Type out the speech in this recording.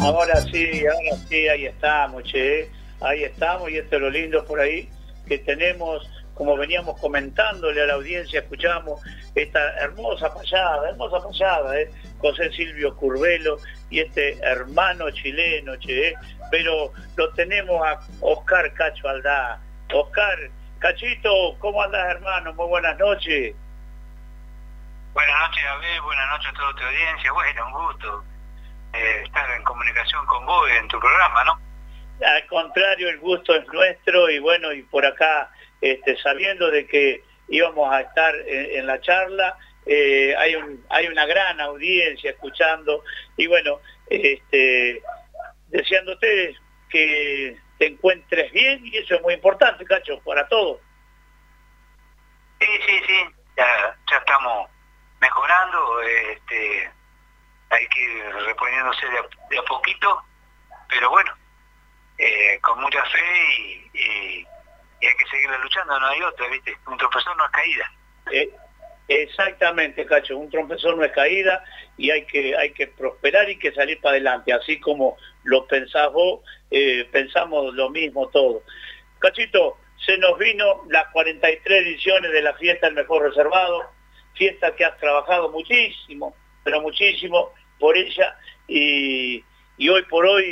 Ahora sí, ahí estamos, che. Ahí estamos, y esto es lo lindo por ahí, que tenemos, como veníamos comentándole a la audiencia, escuchamos esta hermosa payada, José Silvio Curvelo y este hermano chileno, che. Pero lo tenemos a Oscar Cacho Aldá. Oscar, Cachito, ¿cómo andás, hermano? Muy buenas noches. Buenas noches, Abel, buenas noches a toda tu audiencia. Bueno, un gusto estar en comunicación con vos en tu programa, ¿no? Al contrario, el gusto es nuestro, y bueno, y por acá, sabiendo de que íbamos a estar en la charla, hay una gran audiencia escuchando, y bueno, deseándote que te encuentres bien, y eso es muy importante, Cacho, para todos. Sí, ya estamos mejorando, hay que ir reponiéndose de a poquito, pero bueno, con mucha fe y hay que seguir luchando, no hay otra, ¿viste? Un tropezón no es caída. Exactamente, Cacho, un tropezón no es caída, y hay que prosperar y que salir para adelante, así como lo pensás vos, pensamos lo mismo todos. Cachito, se nos vino las 43 ediciones de la fiesta El Mejor Reservado, fiesta que has trabajado muchísimo, pero muchísimo por ella, y hoy por hoy